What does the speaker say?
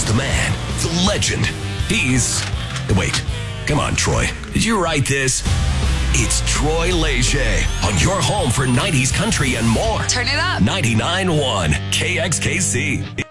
the man, the legend. He's... Wait, come on, Troy. Did you write this? It's Troy Leger on your home for 90s country and more. Turn it up. 99.1 KXKC.